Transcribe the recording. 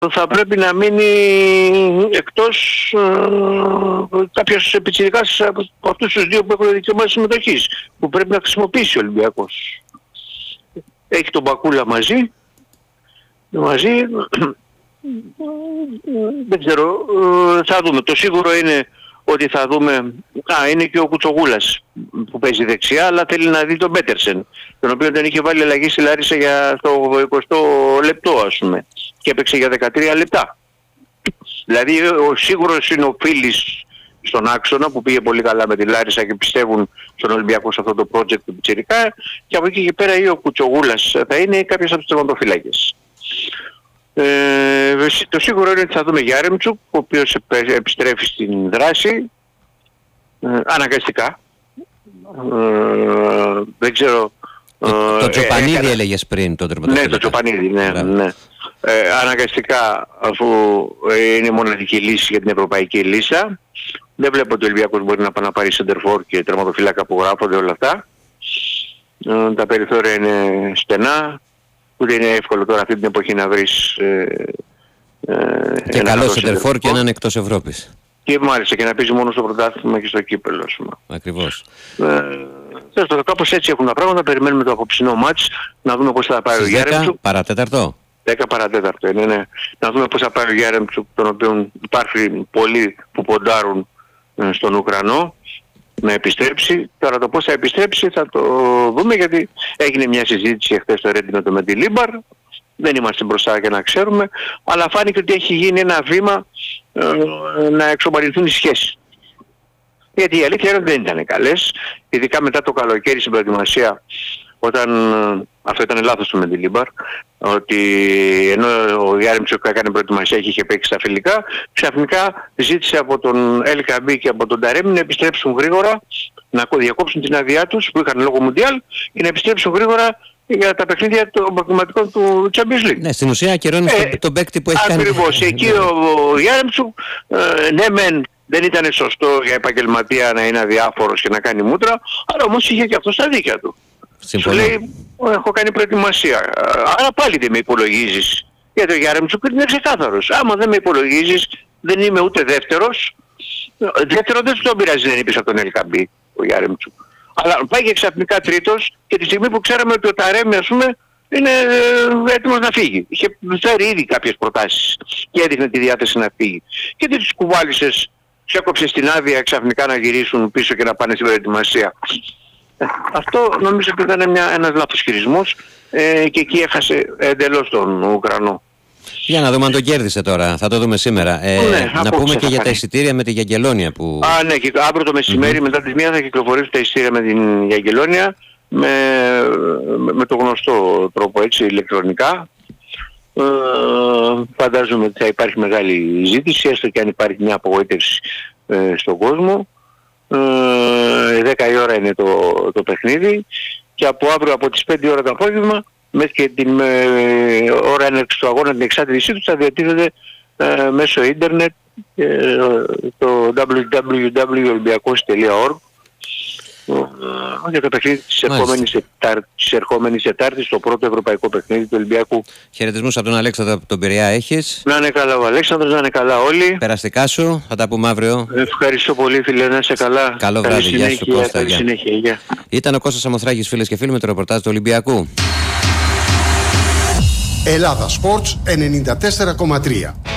θα πρέπει να μείνει εκτός κάποιος πιτσιρικάς από αυτούς τους δύο που έχουν δικαίωμα συμμετοχής, που πρέπει να χρησιμοποιήσει ο Ολυμπιακός. Έχει τον Μπακούλα μαζί, δεν ξέρω, θα δούμε. Το σίγουρο είναι ότι θα δούμε, είναι και ο Κουτσογούλας που παίζει δεξιά, αλλά θέλει να δει τον Πέτερσεν, τον οποίο δεν είχε βάλει αλλαγή στη Λάρισα για το 20 λεπτό, ας πούμε, και έπαιξε για 13 λεπτά. Δηλαδή ο σίγουρος είναι ο Φίλης στον άξονα που πήγε πολύ καλά με τη Λάρισα και πιστεύουν στον Ολυμπιακό σε αυτό το project του Πιτσιρικά, και από εκεί και πέρα ή ο Κουτσογούλας θα είναι ή κάποιος από τους τερματοφύλακες. Το σίγουρο είναι ότι θα δούμε Γιάρεμτσουκ, ο οποίος επιστρέφει στην δράση αναγκαστικά. Δεν ξέρω. Το Τσοπανίδη έλεγες πριν, το τερματοφύλακα. Ναι, το Τσοπανίδη, ναι. Αναγκαστικά, αφού είναι η μοναδική λύση για την ευρωπαϊκή λίστα. Δεν βλέπω ότι ο Ολυμπιακός μπορεί να πάει να πάρει σεντερφόρ και τερματοφύλακα που γράφονται όλα αυτά. Τα περιθώρια είναι στενά. Ούτε είναι εύκολο τώρα αυτή την εποχή να βρεις και καλό σεντερφόρ και έναν εκτός Ευρώπης. Και μάλιστα και να παίζει μόνο στο πρωτάθλημα και στο κύπελλο, ας πούμε. Ακριβώς. Κάπως έτσι έχουν τα πράγματα. Περιμένουμε το απόψινό μάτς να δούμε πώς θα πάει ο Γιάρεμτσουκ. 10 παρατέταρτο. 10 παρατέταρτο είναι, ναι. Να δούμε πώς θα πάει ο Γιάρεμτσουκ, τον οποίο υπάρχει πολλοί που ποντάρουν στον Ουκρανό να επιστρέψει. Τώρα το πώς θα επιστρέψει θα το δούμε, γιατί έγινε μια συζήτηση χθες στο Ρέντινο με τη Λίμπαρ. Δεν είμαστε μπροστά για να ξέρουμε, αλλά φάνηκε ότι έχει γίνει ένα βήμα να εξομαλυνθούν οι σχέσεις. Γιατί η αλήθεια είναι ότι δεν ήταν καλές, ειδικά μετά το καλοκαίρι στην προετοιμασία, όταν αυτό ήταν λάθος του με τη Λίμπαρ, ότι ενώ ο Γιάρεμτσουκ έκανε προετοιμασία και είχε παίξει στα φιλικά, ξαφνικά ζήτησε από τον LKB και από τον Ταρέμι να επιστρέψουν γρήγορα, να διακόψουν την άδειά τους που είχαν λόγω Μουντιάλ και να επιστρέψουν γρήγορα για τα παιχνίδια των προκριματικών του Champions League. Ναι, στην ουσία ακυρώνει τον παίκτη που έχει κάνει. Ακριβώς. Εκεί ο Γιάρεμτσουκ, ναι μεν δεν ήταν σωστό για επαγγελματία να είναι αδιάφορος και να κάνει μούτρα, αλλά όμως είχε και αυτό στα δίκια του. Σου λέει, έχω κάνει προετοιμασία. Άρα πάλι δεν με υπολογίζεις. Γιατί ο Γιάρεμτσουκ είναι ξεκάθαρος. Άμα δεν με υπολογίζεις, δεν είμαι ούτε δεύτερος. Δεύτερο δεν τον πειράζει, δεν είπες από τον LKB ο Γιάρεμτσουκ. Αλλά πάει και ξαφνικά τρίτος, και τη στιγμή που ξέραμε ότι ο Ταρέμι, ας πούμε, είναι έτοιμος να φύγει. Είχε φέρει ήδη κάποιες προτάσεις και έδειχνε τη διάθεση να φύγει. Και δεν τους κουβάλισες, τους έκοψες την άδεια ξαφνικά να γυρίσουν πίσω και να πάνε στην προετοιμασία. Αυτό νομίζω ότι ήταν ένας λάθος χειρισμός, και εκεί έχασε εντελώς τον Ουκρανό. Για να δούμε αν τον κέρδισε τώρα, θα το δούμε σήμερα. Να πούμε και για τα εισιτήρια με τη Γιαγγελόνια που... Ναι, και αύριο το μεσημέρι μετά τις 1 θα κυκλοφορήσουν τα εισιτήρια με την Γιαγγελόνια με το γνωστό τρόπο, έτσι, ηλεκτρονικά. Φαντάζομαι ότι θα υπάρχει μεγάλη ζήτηση, έστω και αν υπάρχει μια απογοήτευση στον κόσμο. 10 η ώρα είναι το παιχνίδι, και από αύριο από τις 5 η ώρα το απόγευμα μέχρι και την ώρα έναρξης του αγώνα, την εξάτηρησή του, θα διατίθεται μέσω ίντερνετ το www.olympiakos.org για το παιχνίδι της ερχόμενης Τετάρτης, το πρώτο ευρωπαϊκό παιχνίδι του Ολυμπιακού. Χαιρετισμούς από τον Αλέξανδρο από τον Πειραιά έχεις. Να είναι καλά ο Αλέξανδρος, να είναι καλά όλοι. Περαστικά σου, θα τα πούμε αύριο. Ευχαριστώ πολύ φίλε, να είσαι καλά. Καλό βράδυ, γεια σου Κώστα. Καλή συνέχεια, γεια. Ήταν ο Κώστας Σαμοθράκης, φίλες και φίλοι, με το ρεπορτάζ του Ολυμπιακού. Ελλάδα Sports 94,3.